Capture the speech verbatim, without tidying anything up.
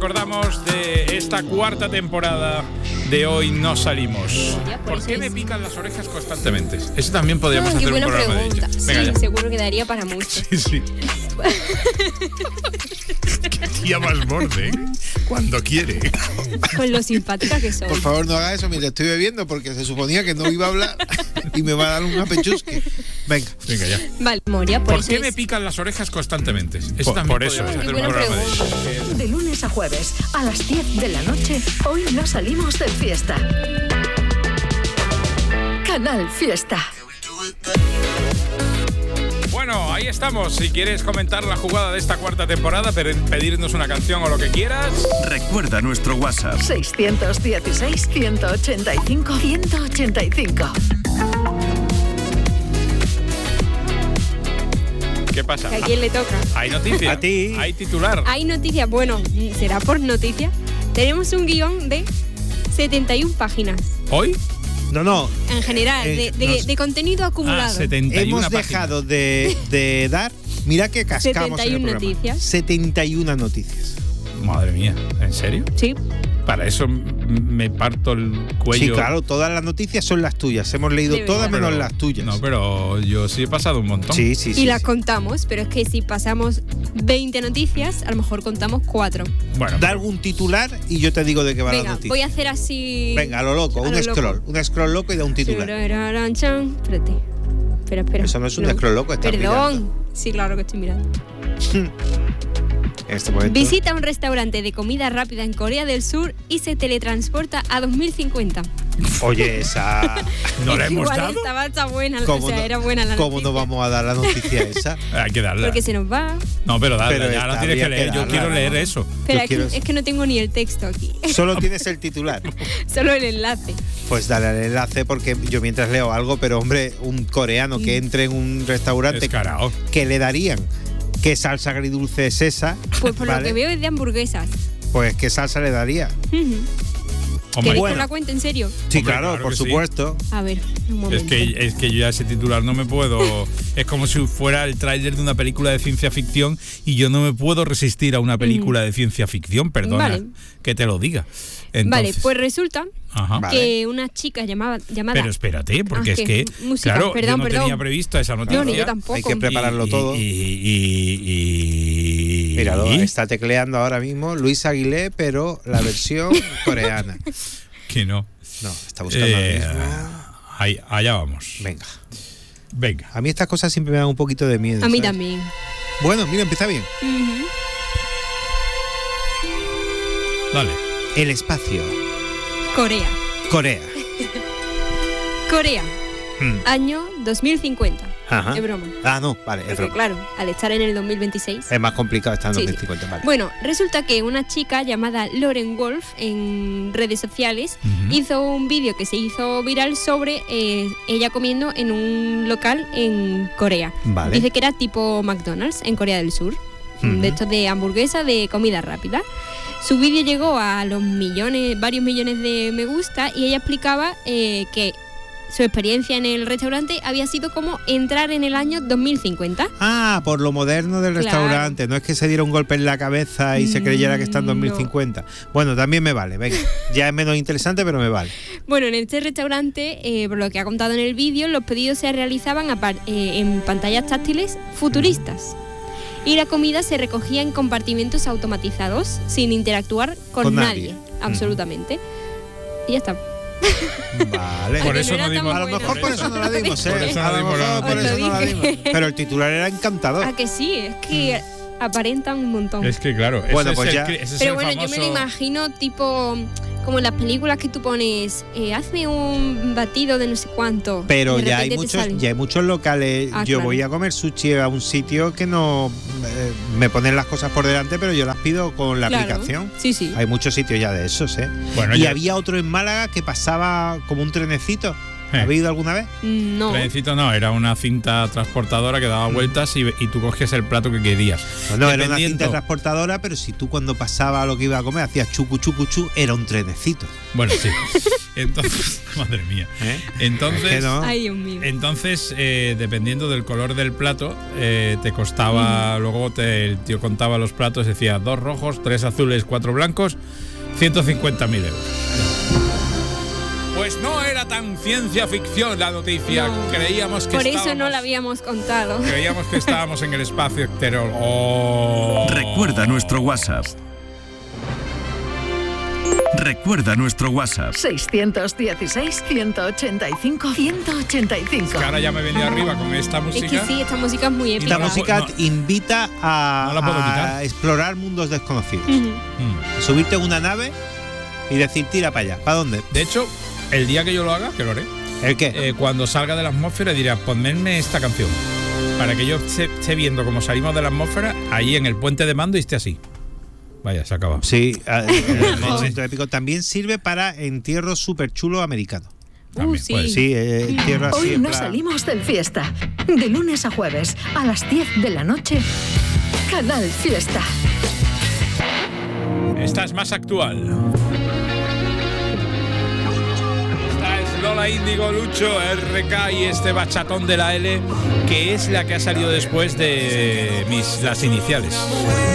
recordamos de esta cuarta temporada de Hoy No Salimos. ¿Por qué me pican las orejas constantemente? Eso también podríamos ah, hacer un programa pregunta. de ello. Sí, Venga, ya. Seguro que daría para mucho. Sí, sí. Qué tía más borde, ¿eh? Cuando quiere. Con lo simpática que son. Por favor, no haga eso mientras estoy bebiendo, porque se suponía que no iba a hablar y me va a dar un apechusque. Venga. Venga, ya. Vale, Moria, ¿Por pues qué es... me pican las orejas constantemente? Eso Por, también por eso. podríamos hacer Qué un buena programa de ello. pregunta. De lunes a jueves, a las diez de la noche, Hoy No Salimos de Fiesta. Canal Fiesta. Bueno, ahí estamos. Si quieres comentar la jugada de esta cuarta temporada, pero pedirnos una canción o lo que quieras. Recuerda nuestro WhatsApp. seiscientos dieciséis, ciento ochenta y cinco, ciento ochenta y cinco. ¿Qué pasa? ¿A quién le toca? Hay noticia. A ti. Hay titular. Hay noticias, bueno, será por noticias. Tenemos un guión de setenta y una páginas. ¿Hoy? No, no. En general, Eh, de, de, nos- de contenido acumulado. Ah, setenta y una Hemos páginas. dejado de, de dar. Mira que cascamos en el setenta y una programa. noticias. setenta y una noticias. Madre mía, ¿en serio? Sí. Para eso m- me parto el cuello. Sí, claro, todas las noticias son las tuyas. Hemos leído De todas verdad. menos las tuyas. No, pero yo sí he pasado un montón. Sí, sí, sí. Y las sí. contamos, pero es que si pasamos veinte noticias, a lo mejor contamos cuatro. Bueno, Da algún titular y yo te digo de qué va la Venga, noticia. voy a hacer así. Venga, a lo loco, a un lo scroll. loco. Un scroll loco y da un titular. Churaranchan. Espérate. Espera, espera. Eso no es un scroll loco, estás Perdón. mirando. Sí, claro que estoy mirando. En este momento. Visita un restaurante de comida rápida en Corea del Sur y se teletransporta a dos mil cincuenta. Oye, esa. ¿no la hemos Igual dado? Estaba, está buena, o ¿Cómo sea, no- era buena la ¿Cómo noticia. no vamos a dar la noticia esa? Hay que darla. Porque se nos va. No, pero dale, Pero ya la esta tienes que habría que leer. Yo darla, quiero ¿no? leer eso. Espera, Yo es que, quiero- es que no tengo ni el texto aquí. Solo tienes el titular. Solo el enlace. Pues dale al enlace porque yo mientras leo algo, pero hombre, un coreano que entre en un restaurante, Descarado. ¿qué le darían? ¿Qué salsa agridulce es esa? Pues por ¿Vale? lo que veo es de hamburguesas. Pues ¿qué salsa le daría? Ujú. Hombre, ¿Queréis bueno. que la cuente en serio? Sí, Hombre, claro, claro por que sí. supuesto. A ver, un es momento. que, es que yo ya ese titular no me puedo. Es como si fuera el tráiler de una película de ciencia ficción y yo no me puedo resistir a una película de ciencia ficción, perdona Vale. que te lo diga. Vale, Entonces, pues resulta ajá. Vale. que una chica llamada, llamada Pero espérate, porque Ah, es que que, música, claro, perdón, yo no perdón. tenía prevista esa noticia. Yo ni yo tampoco. Hay que prepararlo Y- todo. Y, y, y- Míralo, y- está tecleando ahora mismo Luis Aguilé, pero la versión coreana. que no. No, está buscando Eh, ahora mismo. ahí- allá vamos. Venga. Venga. A mí estas cosas siempre me dan un poquito de miedo. A mí ¿sabes? también. Bueno, mira, empieza bien. Ujú. Dale. El espacio. Corea. Corea. Corea. Hmm. Año dos mil cincuenta. Ajá. Es broma. Ah, no, vale, es Porque broma. claro, al estar en el dos mil veintiséis. Es más complicado estar en Sí, dos sí. mil cincuenta, vale. Bueno, resulta que una chica llamada Lauren Wolf en redes sociales Ujú. hizo un vídeo que se hizo viral sobre eh, ella comiendo en un local en Corea. Vale. Dice que era tipo McDonald's en Corea del Sur, Ujú. de estos de hamburguesa de comida rápida. Su vídeo llegó a los millones, varios millones de me gusta y ella explicaba eh, que su experiencia en el restaurante había sido como entrar en el año dos mil cincuenta. Ah, por lo moderno del Claro. restaurante. No es que se diera un golpe en la cabeza y se creyera que está en Mm, no. dos mil cincuenta. Bueno, también me vale, venga. Ya es menos interesante, pero me vale. Bueno, en este restaurante, eh, por lo que ha contado en el vídeo, los pedidos se realizaban a par- eh, en pantallas táctiles futuristas. Y la comida se recogía en compartimentos automatizados, sin interactuar con, Con nadie, nadie. absolutamente. Y ya está. Vale. Por que eso no no era tan dimos. A lo bueno. mejor por eso no la dimos, ¿eh? Por eso no A lo dimos mejor la por noticia. eso no la Os lo dimos. dije. Pero el titular era encantador. Ah, que sí, es que aparentan un montón. Es que claro. Bueno, ese pues es ya- el, cri- ese es Pero el bueno, yo me lo famoso- imagino tipo como en las películas que tú pones, eh, hazme un batido de no sé cuánto. Pero y de ya hay repente te muchos, sale. ya hay muchos locales. Ah, yo claro. voy a comer sushi a un sitio que no eh, me ponen las cosas por delante, pero yo las pido con la Claro. aplicación. Sí, sí. Hay muchos sitios ya de esos, ¿eh? Bueno, y ya- había otro en Málaga que pasaba como un trenecito. Eh. ¿Habéis ido alguna vez? No. Trenecito no, era una cinta transportadora que daba vueltas y, y tú cogías el plato que querías. Pues no, era una Dependiendo- cinta transportadora, pero si tú cuando pasaba lo que iba a comer hacías chucu chucu chu, era un trenecito. Bueno, sí. Entonces, madre mía. ¿eh? Entonces, Es que no. Ay, Dios mío. entonces eh, dependiendo del color del plato, eh, te costaba, luego te, el tío contaba los platos, decía dos rojos, tres azules, cuatro blancos, ciento cincuenta mil euros. Pues no era tan ciencia ficción la noticia. No. Creíamos que Por eso estábamos, no la habíamos contado. creíamos que estábamos en el espacio exterior. Oh. Recuerda nuestro WhatsApp. Recuerda nuestro WhatsApp. seiscientos dieciséis, ciento ochenta y cinco, ciento ochenta y cinco. Que ahora ya me he venido arriba con esta Es música. que sí, esta música es muy Esta épica. no- música no- te invita a, no la puedo a quitar. explorar mundos desconocidos. Ujú. Mm. Subirte en una nave y decir, tira para allá. ¿Para dónde? De hecho, el día que yo lo haga, que lo haré, ¿El qué? eh, cuando salga de la atmósfera dirá, ponedme esta canción. Para que yo esté, esté viendo cómo salimos de la atmósfera, ahí en el puente de mando y esté así. Vaya, se acaba. Sí, a- el momento épico también sirve para entierros súper chulos americanos. También Uh, sí. puede ser. Sí, eh, entierros así. Hoy en no plan- salimos del fiesta. De lunes a jueves, a las diez de la noche, Canal Fiesta. Esta es más actual. Esta es Lola Índigo, Lucho, R K y este bachatón de la L, que es la que ha salido después de mis las iniciales.